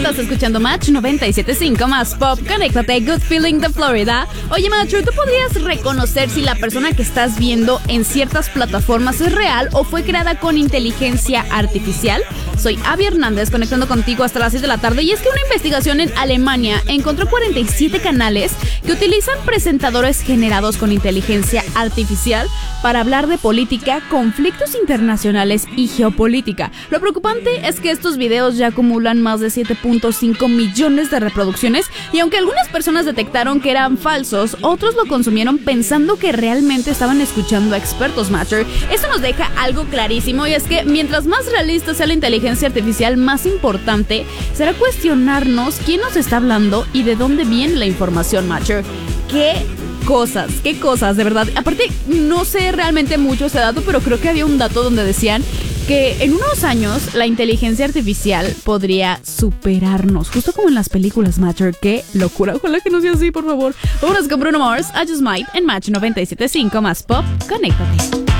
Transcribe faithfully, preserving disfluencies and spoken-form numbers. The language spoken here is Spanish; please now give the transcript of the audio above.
Estás escuchando Match noventa y siete punto cinco más pop. Conéctate, Good Feeling de Florida. Oye, Macho, ¿tú podrías reconocer si la persona que estás viendo en ciertas plataformas es real o fue creada con inteligencia artificial? Soy Abby Hernández, conectando contigo hasta las seis de la tarde. Y es que una investigación en Alemania encontró cuarenta y siete canales que utilizan presentadores generados con inteligencia artificial para hablar de política, conflictos internacionales y geopolítica. Lo preocupante es que estos videos ya acumulan más de siete punto cinco millones de reproducciones, y aunque algunas personas detectaron que eran falsos, otros lo consumieron pensando que realmente estaban escuchando a expertos, Matcher. Eso nos deja algo clarísimo, y es que mientras más realista sea la inteligencia artificial, más importante será cuestionarnos quién nos está hablando y de dónde viene la información, Matcher. ¿Qué cosas, qué cosas, de verdad? Aparte, no sé realmente mucho ese dato, pero creo que había un dato donde decían que en unos años la inteligencia artificial podría superarnos, justo como en las películas, Matcher. ¡Qué locura! Ojalá que no sea así, por favor. Vámonos con Bruno Mars, I Just Might, en Match noventa y siete punto cinco más pop. Conéctate.